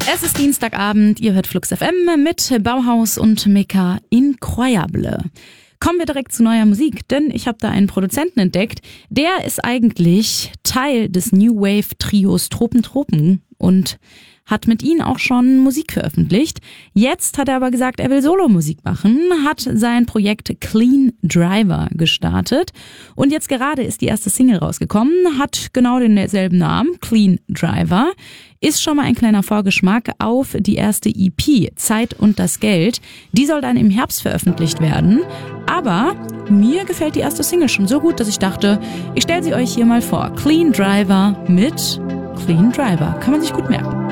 Es ist Dienstagabend, ihr hört Flux FM mit Bauhaus und Meka Incroyable. Kommen wir direkt zu neuer Musik, denn ich habe da einen Produzenten entdeckt. Der ist eigentlich Teil des New Wave Trios Tropen und hat mit ihnen auch schon Musik veröffentlicht. Jetzt hat er aber gesagt, er will Solo-Musik machen, hat sein Projekt Clean Driver gestartet und jetzt gerade ist die erste Single rausgekommen, hat genau denselben Namen, Clean Driver, ist schon mal ein kleiner Vorgeschmack auf die erste EP, Zeit und das Geld. Die soll dann im Herbst veröffentlicht werden, aber mir gefällt die erste Single schon so gut, dass ich dachte, ich stelle sie euch hier mal vor. Clean Driver mit Clean Driver, kann man sich gut merken.